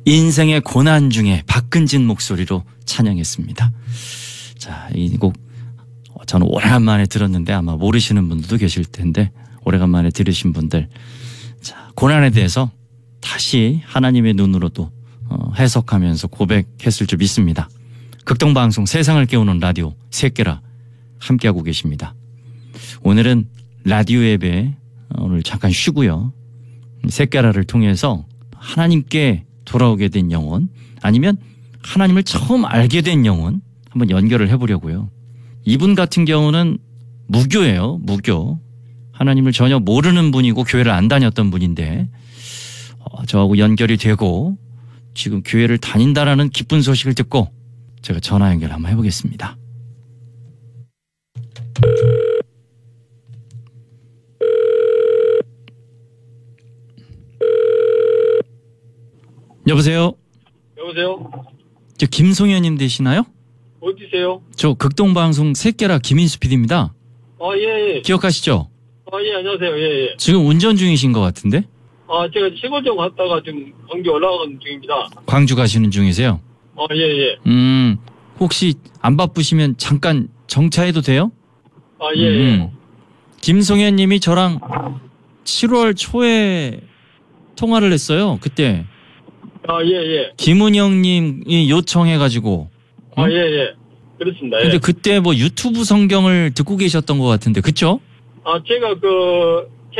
인생의 고난 중에 박근진 목소리로 찬양했습니다. 자, 이 곡 저는 오래간만에 들었는데 아마 모르시는 분들도 계실 텐데 오래간만에 들으신 분들, 자, 고난에 대해서 다시 하나님의 눈으로 또 해석하면서 고백했을 줄 믿습니다. 극동방송 세상을 깨우는 라디오 새끼라 함께하고 계십니다. 오늘은 라디오 예배 오늘 잠깐 쉬고요. 새끼라를 통해서 하나님께 돌아오게 된 영혼, 아니면 하나님을 처음 알게 된 영혼 한번 연결을 해보려고요. 이분 같은 경우는 무교예요. 무교. 하나님을 전혀 모르는 분이고 교회를 안 다녔던 분인데 저하고 연결이 되고 지금 교회를 다닌다라는 기쁜 소식을 듣고 제가 전화 연결 한번 해보겠습니다. 여보세요? 여보세요? 저 김송현님 되시나요? 어디세요? 저 극동방송 새끼라 김인수 PD입니다. 예, 예. 기억하시죠? 예, 안녕하세요. 예, 예. 지금 운전 중이신 것 같은데? 제가 시골 좀 갔다가 지금 광주 올라가는 중입니다. 광주 가시는 중이세요? 예, 예. 혹시 안 바쁘시면 잠깐 정차해도 돼요? 예, 예. 김송현 님이 저랑 7월 초에 통화를 했어요. 그때. 예, 예. 김은영 님이 요청해가지고. 예, 예. 그렇습니다. 근데 예. 그때 뭐 유튜브 성경을 듣고 계셨던 것 같은데, 그쵸? 제가